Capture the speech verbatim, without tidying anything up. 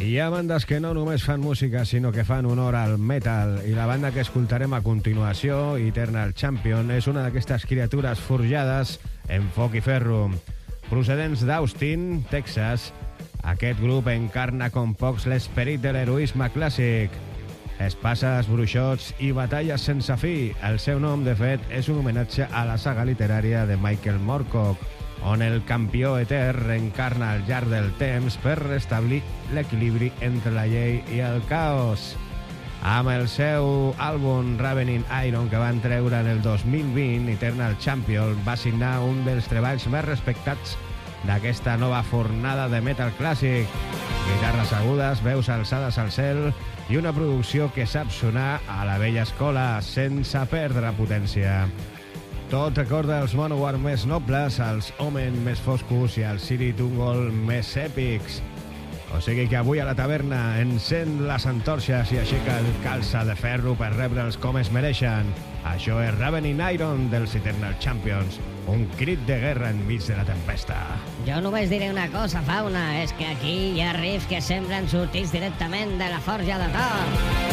Hi ha bandes que no només fan música, sinó que fan honor al metal, i la banda que escoltarem a continuació, Eternal Champion, és una d'aquestes criatures forjades en foc i ferro. Procedents d'Austin, Texas, aquest grup encarna com pocs l'esperit de l'heroisme clàssic. Espasses, bruixots i batalles sense fi. El seu nom, de fet, és un homenatge a la saga literària de Michael Moorcock, on el campió etern reencarna al llarg del temps per restablir l'equilibri entre la llei i el caos. Amb el seu àlbum Ravening Iron, que van treure en el dos mil vint, Eternal Champion va signar un dels treballs més respectats d'aquesta nova fornada de metal clàssic. Guitarres agudes, veus alçades al cel i una producció que sap sonar a la vella escola sense perdre potència. Tot recorda els Manowar més nobles, els Omen més foscos i els Ciri Tungol més èpics. O sigui que avui a la taverna encén les antorxes i aixeca el calça de ferro per rebre'ls com es mereixen. Això és Ravening Iron dels Eternal Champions, un crit de guerra enmig de la tempesta. Jo només diré una cosa, Fauna, és que aquí hi ha riffs que semblen sortits directament de la forja de Thor.